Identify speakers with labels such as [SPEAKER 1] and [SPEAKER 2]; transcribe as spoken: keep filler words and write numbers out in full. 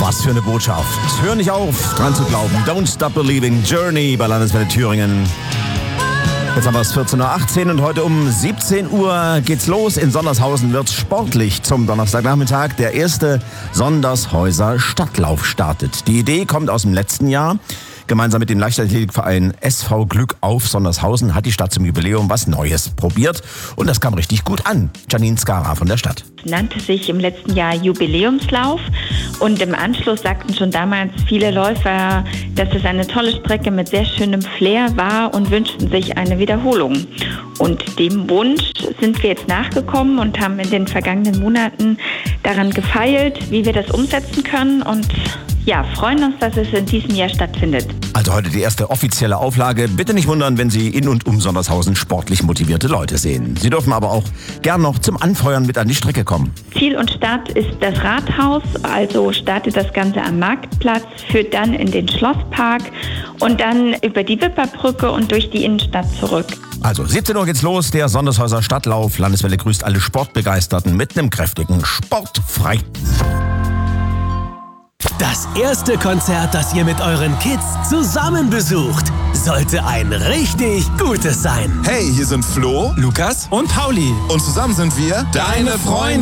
[SPEAKER 1] Was für eine Botschaft. Hör nicht auf, dran zu glauben. Don't stop believing. Journey bei Landeswelle Thüringen. Jetzt haben wir es vierzehn Uhr achtzehn und heute um siebzehn Uhr geht's los. In Sondershausen wird's sportlich zum Donnerstagnachmittag. Der erste Sondershäuser Stadtlauf startet. Die Idee kommt aus dem letzten Jahr. Gemeinsam mit dem Leichtathletikverein S V Glück auf Sondershausen hat die Stadt zum Jubiläum was Neues probiert. Und das kam richtig gut an. Janine Skara von der Stadt.
[SPEAKER 2] Es nannte sich im letzten Jahr Jubiläumslauf. Und im Anschluss sagten schon damals viele Läufer, dass es eine tolle Strecke mit sehr schönem Flair war und wünschten sich eine Wiederholung. Und dem Wunsch sind wir jetzt nachgekommen und haben in den vergangenen Monaten daran gefeilt, wie wir das umsetzen können und ja, freuen uns, dass es in diesem Jahr stattfindet.
[SPEAKER 1] Also heute die erste offizielle Auflage. Bitte nicht wundern, wenn Sie in und um Sondershausen sportlich motivierte Leute sehen. Sie dürfen aber auch gern noch zum Anfeuern mit an die Strecke kommen.
[SPEAKER 2] Ziel und Start ist das Rathaus, also startet das Ganze am Marktplatz, führt dann in den Schlosspark und dann über die Wipperbrücke und durch die Innenstadt zurück.
[SPEAKER 1] Also siebzehn Uhr geht's los, der Sondershäuser Stadtlauf. Landeswelle grüßt alle Sportbegeisterten mit einem kräftigen Sportfrei.
[SPEAKER 3] Das erste Konzert, das ihr mit euren Kids zusammen besucht, sollte ein richtig gutes sein.
[SPEAKER 4] Hey, hier sind Flo,
[SPEAKER 5] Lukas und Pauli.
[SPEAKER 4] und zusammen sind wir
[SPEAKER 5] Deine Freunde.